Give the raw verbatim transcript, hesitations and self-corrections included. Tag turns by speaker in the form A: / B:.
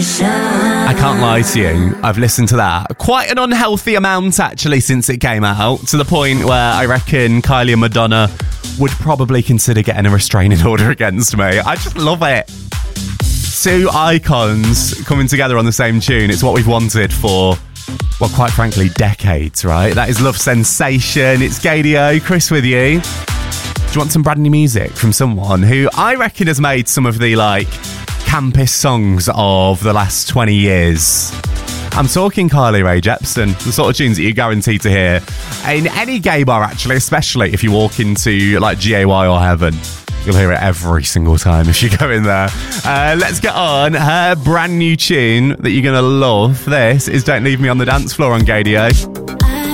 A: I can't lie to you, I've listened to that quite an unhealthy amount actually since it came out, to the point where I reckon Kylie and Madonna would probably consider getting a restraining order against me. I just love it. Two icons coming together on the same tune. It's what we've wanted for, well, quite frankly, decades, right? That is Love Sensation. It's Gadio, Chris with you. Do you want some brand new music from someone who I reckon has made some of the, like, campus songs of the last twenty years? I'm talking Kylie Rae Jepsen, the sort of tunes that you're guaranteed to hear in any gay bar, actually, especially if you walk into, like, G A Y or Heaven. You'll hear it every single time if you go in there. Uh, let's get on. Her brand new tune that you're going to love. This is Don't Leave Me on the Dance Floor on Gadio.